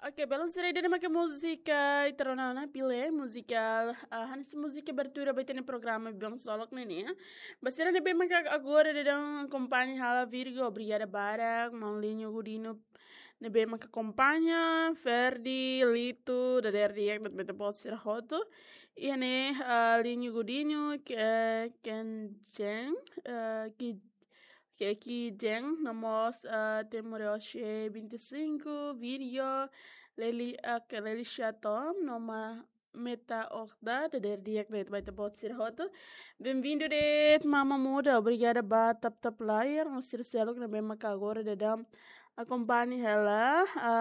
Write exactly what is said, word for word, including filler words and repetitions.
Oke, belum serai dia make música itronana na pile, musical, ah, hanis música abertura vai ter no programa bem solok nene, né? Bastante bem make agora de dar acompanha hala Virgo, obrigada Barak, Maulinho Gudino, ne bem make acompanha, Ferdi, Lito, da der dia que bete pode ser roto, e ne Linho Gudino, que Ken Jen, que que aqui Jen, nós uh, temos hoje vinte e cinco vídeo Leli ak Leli Chatom, numa meta okda, de der dia que vai ter pode ser hoto. Bem-vindo de Mama Muda, obrigada ba tap tap layer, nós ser selo que na bem agora de dam acompanhe ela.